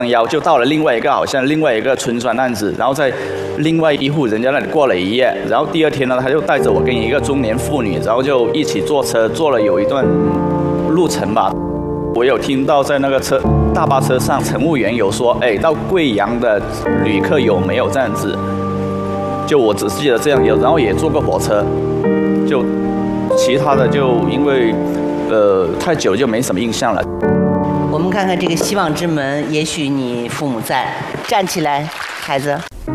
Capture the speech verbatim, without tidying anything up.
腰就到了另外一个好像另外一个村庄那样子，然后在另外一户人家那里过了一夜，然后第二天呢，他就带着我跟一个中年妇女，然后就一起坐车，坐了有一段路程吧。我有听到在那个车大巴车上，乘务员有说，哎，到贵阳的旅客有没有这样子？就我只记得这样有，然后也坐过火车，就其他的就因为呃太久就没什么印象了。 我们看看这个希望之门，也许你父母在，站起来，孩子。